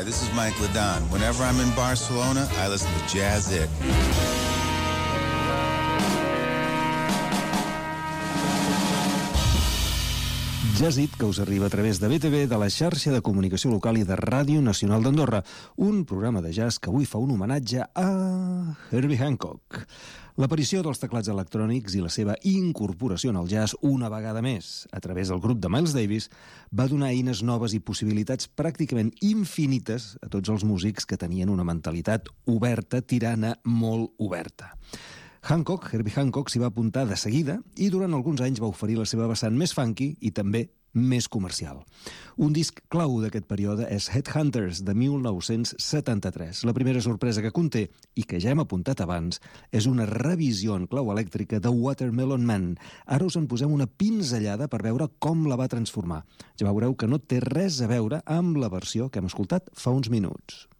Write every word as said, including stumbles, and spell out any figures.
Hi, this is Mike LaDon. Whenever I'm in Barcelona, I listen to Jazz It. Jazz It, que us arriba a través de B T V, de la xarxa de comunicació local i de Ràdio Nacional d'Andorra, un programa de jazz que avui fa un homenatge a Herbie Hancock. L'aparició dels teclats electrònics i la seva incorporació en el jazz una vegada més a través del grup de Miles Davis va donar eines noves i possibilitats pràcticament infinites a tots els músics que tenien una mentalitat oberta, tirana, molt oberta. Hancock, Herbie Hancock, s'hi va apuntar de seguida i durant alguns anys va oferir la seva vessant més funky i també més comercial. Un disc clau d'aquest període és Headhunters, de mil nou-cents setanta-tres. La primera sorpresa que conté, i que ja hem apuntat abans, és una revisió en clau elèctrica de Watermelon Man. Ara us en posem una pinzellada per veure com la va transformar. Ja veureu que no té res a veure amb la versió que hem escoltat fa uns minuts.